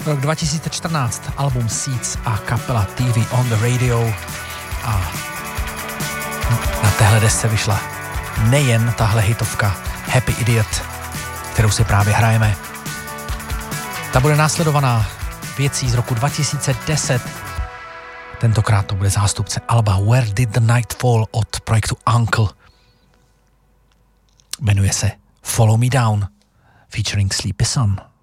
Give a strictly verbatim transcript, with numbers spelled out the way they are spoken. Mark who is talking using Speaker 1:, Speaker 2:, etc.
Speaker 1: Rok dva tisíce čtrnáct, album Seeds a kapela T V on the Radio. A na téhle desce vyšla nejen tahle hitovka Happy Idiot, kterou si právě hrajeme. Ta bude následovaná věcí z roku dva tisíce deset. Tentokrát to bude zástupce alba Where Did the Night Fall od projektu Uncle. Jmenuje se Follow Me Down featuring Sleepy Sun.